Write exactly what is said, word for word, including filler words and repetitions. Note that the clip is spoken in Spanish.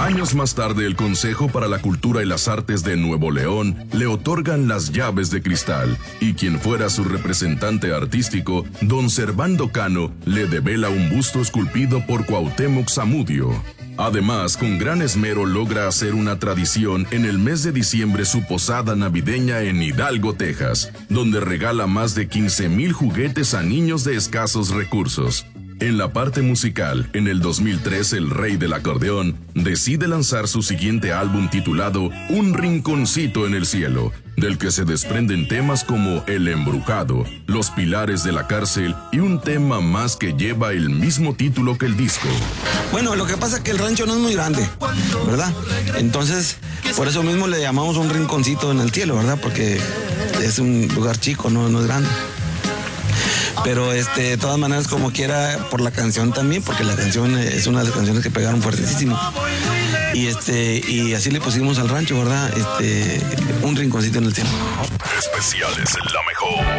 Años más tarde, el Consejo para la Cultura y las Artes de Nuevo León le otorgan las llaves de cristal, y quien fuera su representante artístico, don Servando Cano, le devela un busto esculpido por Cuauhtémoc Zamudio. Además, con gran esmero logra hacer una tradición en el mes de diciembre su posada navideña en Hidalgo, Texas, donde regala más de quince mil juguetes a niños de escasos recursos. En la parte musical, en el dos mil tres el rey del acordeón decide lanzar su siguiente álbum titulado Un Rinconcito en el Cielo, del que se desprenden temas como El Embrujado, Los Pilares de la Cárcel y un tema más que lleva el mismo título que el disco. Bueno, lo que pasa es que el rancho no es muy grande, ¿verdad? Entonces, por eso mismo le llamamos Un Rinconcito en el Cielo, ¿verdad? Porque es un lugar chico, no, no es grande. Pero este, de todas maneras, como quiera, por la canción también, porque la canción es una de las canciones que pegaron fuertísimo. Y este, y así le pusimos al rancho, ¿verdad? Este, Un Rinconcito en el Cielo. Especiales en La Mejor.